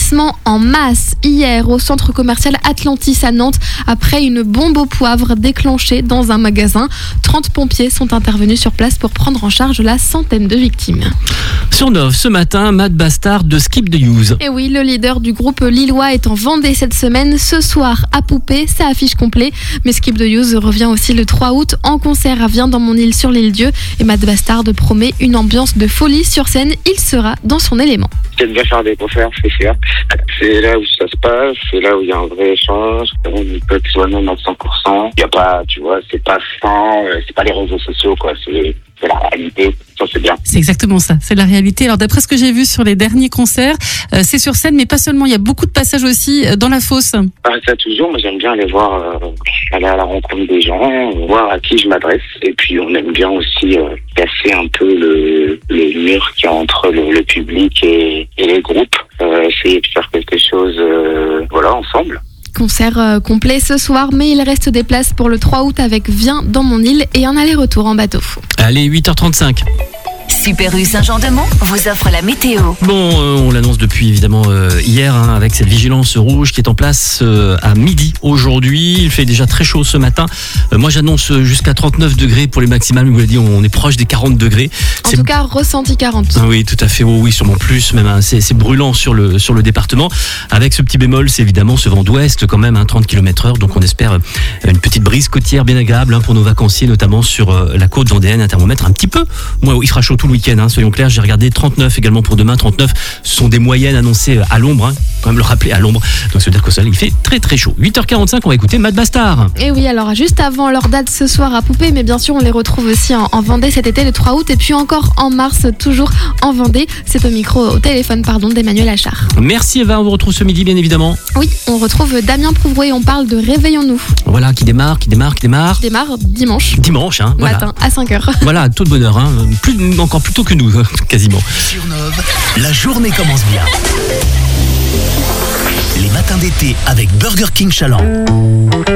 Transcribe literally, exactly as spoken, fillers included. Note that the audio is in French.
ravissement en masse hier au centre commercial Atlantis à Nantes après une bombe au poivre déclenchée dans un magasin. trente pompiers sont intervenus sur place pour prendre en charge la centaine de victimes. Sur Nov, ce matin, Matt Bastard de Skip the Use. Et oui, le leader du groupe lillois est en Vendée cette semaine. Ce soir, à Poupée, ça affiche complet. Mais Skip the Use revient aussi le trois août en concert à Viens dans mon île sur l'île Dieu. Et Matt Bastard promet une ambiance de folie sur scène. Il sera dans son élément. J'aime bien faire des concerts, c'est sûr. C'est là où ça se passe, c'est là où il y a un vrai échange. On peut être soi-même à cent pour cent. Il y a pas, tu vois, c'est pas sans, c'est pas les réseaux sociaux, quoi. C'est, c'est la réalité. Ça, c'est bien. C'est exactement ça, c'est la réalité. Alors d'après ce que j'ai vu sur les derniers concerts, euh, c'est sur scène, mais pas seulement. Il y a beaucoup de passages aussi dans la fosse. Ah, ça toujours, moi j'aime bien aller voir, euh, aller à la rencontre des gens, voir à qui je m'adresse. Et puis on aime bien aussi euh, casser un peu le, le mur qu'il y a entre le, le public et, et les groupes. Euh, essayer de faire quelque chose, euh, voilà, ensemble. Concert euh, complet ce soir, mais il reste des places pour le trois août avec Viens dans mon île et un aller-retour en bateau. Allez, huit heures trente-cinq. Super U Saint-Jean-de-Mont vous offre la météo. Bon, euh, on l'annonce depuis évidemment euh, hier hein, avec cette vigilance rouge qui est en place euh, à midi aujourd'hui. Il fait déjà très chaud ce matin. Euh, moi j'annonce jusqu'à trente-neuf degrés pour les maximales. Vous l'avez dit, on est proche des quarante degrés. En c'est... tout cas, ressenti quarante. Ah oui, tout à fait. Oh, oui, sûrement plus. Même hein, c'est, c'est brûlant sur le sur le département. Avec ce petit bémol, c'est évidemment ce vent d'ouest quand même, hein, trente kilomètres heure. Donc on espère euh, une petite brise côtière bien agréable hein, pour nos vacanciers, notamment sur euh, la côte vendéenne. Un thermomètre un petit peu. Moi, il fera chaud tout le week-end. Hein, soyons clairs. J'ai regardé trente-neuf également pour demain. trente-neuf, ce sont des moyennes annoncées à l'ombre. Hein, quand même le rappeler à l'ombre. Donc ça veut dire qu'au soleil, il fait très très chaud. huit heures quarante-cinq, on va écouter Matt Bastard. Et oui, alors juste avant leur date ce soir à Poupée, mais bien sûr on les retrouve aussi en, en Vendée cet été le trois août et puis encore en mars, toujours en Vendée. C'est au micro, au téléphone, pardon, d'Emmanuel Achard. Merci Eva, on vous retrouve ce midi bien évidemment. Oui, on retrouve Damien Prouvroy et on parle de Réveillons-nous. Voilà, qui démarre, qui démarre, qui démarre. Démarre dimanche. Dimanche, hein, voilà. Matin à cinq heures. Voilà, tout de bonheur, hein. Plus, encore plus tôt que nous, quasiment. Sur Nov, la journée commence bien. Les matins d'été avec Burger King Chaland.